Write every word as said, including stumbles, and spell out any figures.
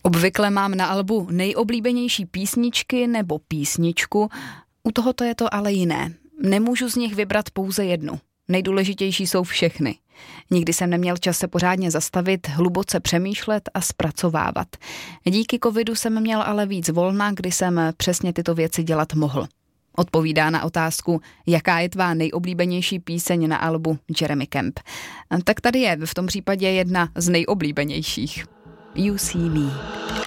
Obvykle mám na albu nejoblíbenější písničky nebo písničku, u tohoto je to ale jiné. Nemůžu z nich vybrat pouze jednu. Nejdůležitější jsou všechny. Nikdy jsem neměl čas se pořádně zastavit, hluboce přemýšlet a zpracovávat. Díky covidu jsem měl ale víc volna, kdy jsem přesně tyto věci dělat mohl. Odpovídá na otázku, jaká je tvá nejoblíbenější píseň na albu Jeremy Camp. Tak tady je v tom případě jedna z nejoblíbenějších. You See Me.